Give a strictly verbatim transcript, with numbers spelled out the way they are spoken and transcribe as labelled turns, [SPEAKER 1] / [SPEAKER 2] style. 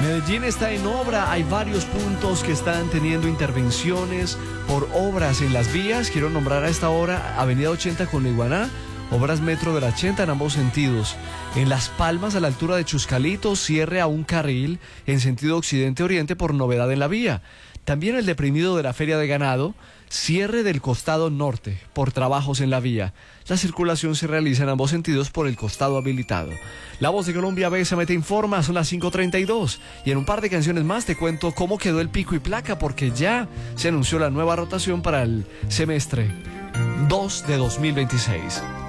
[SPEAKER 1] Medellín está en obra, hay varios puntos que están teniendo intervenciones por obras en las vías. Quiero nombrar a esta hora Avenida ochenta con Iguaná, obras Metro de la ochenta en ambos sentidos. En Las Palmas, a la altura de Chuscalito, cierre a un carril en sentido occidente-oriente por novedad en la vía. También el deprimido de la Feria de Ganado, cierre del costado norte por trabajos en la vía. La circulación se realiza en ambos sentidos por el costado habilitado. La Voz de Colombia, B S M te informa, son las cinco treinta y dos. Y en un par de canciones más te cuento cómo quedó el pico y placa, porque ya se anunció la nueva rotación para el semestre dos de dos mil veintiséis.